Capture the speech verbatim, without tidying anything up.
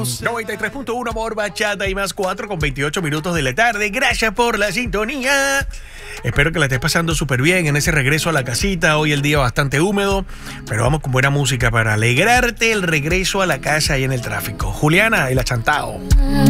noventa y tres punto uno Amor, Bachata y más cuatro con veintiocho minutos de la tarde. Gracias por la sintonía. Espero que la estés pasando súper bien en ese regreso a la casita. Hoy el día bastante húmedo, pero vamos con buena música para alegrarte el regreso a la casa y en el tráfico. Juliana, el achantao.